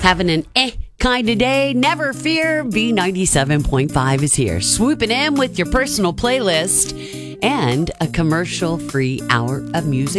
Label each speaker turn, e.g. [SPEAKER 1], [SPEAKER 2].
[SPEAKER 1] Having an kind of day? Never fear. B97.5 is here, swooping in with your personal playlist and a commercial-free hour of music